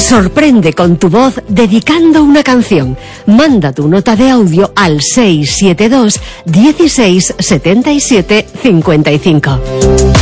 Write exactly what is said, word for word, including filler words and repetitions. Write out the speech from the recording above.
Sorprende con tu voz dedicando una canción. Manda tu nota de audio al seis siete dos, dieciséis, setenta y siete, cincuenta y cinco.